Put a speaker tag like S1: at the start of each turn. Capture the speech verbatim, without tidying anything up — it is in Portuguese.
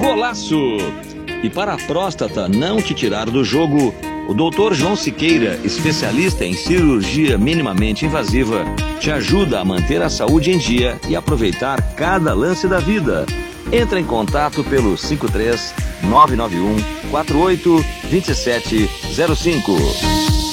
S1: Golaço! E para a próstata não te tirar do jogo, o doutor João Siqueira, especialista em cirurgia minimamente invasiva, te ajuda a manter a saúde em dia e aproveitar cada lance da vida. Entra em contato pelo cinco três nove nove um quatro oito dois sete zero cinco.